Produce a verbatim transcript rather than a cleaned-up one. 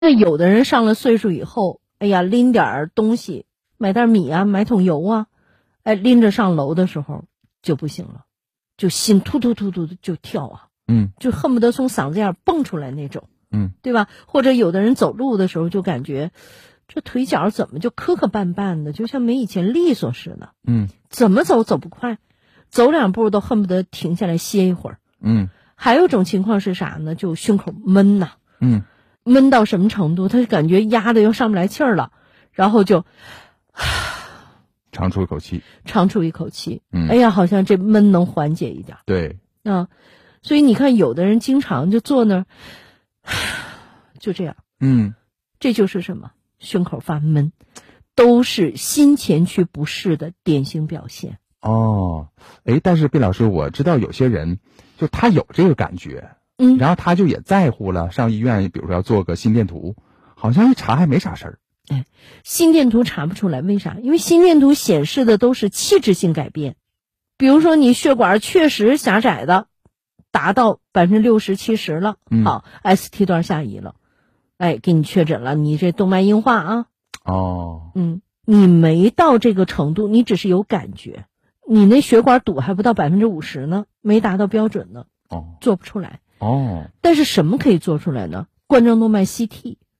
那有的人上了岁数以后，哎呀，拎点东西，买袋米啊，买桶油啊，哎，拎着上楼的时候就不行了，就心突突突突的就跳啊， 嗯， 就恨不得从嗓子眼蹦出来那种， 嗯， 对吧？或者有的人走路的时候就感觉这腿脚怎么就磕磕绊绊的，就像没以前利索似的， 嗯， 怎么走走不快，走两步都恨不得停下来歇一会儿。 嗯， 还有一种情况是啥呢？就胸口闷呐、 嗯， 闷到什么程度？他就感觉压得又上不来气儿了，然后就长出一口气， 长出一口气。 嗯， 哎呀，好像这闷能缓解一点。 对， 啊，所以你看，有的人经常就坐那儿，就这样， 嗯， 这就是什么？胸口发闷，都是心前区不适的典型表现。 哦，哎，但是毕老师，我知道有些人就他有这个感觉， 嗯， 然后他就也在乎了，上医院，比如说要做个心电图，好像一查还没啥事儿。 哎，心电图查不出来，为啥？因为心电图显示的都是器质性改变，比如说你血管确实狭窄的，达到百分之六十七十了， 嗯、 好 ，S T 段下移了，哎，给你确诊了，你这动脉硬化啊。 哦， 嗯，你没到这个程度，你只是有感觉，你那血管堵还不到百分之五十呢，没达到标准呢， 哦， 做不出来。 哦， 但是什么可以做出来呢？冠状动脉 C T。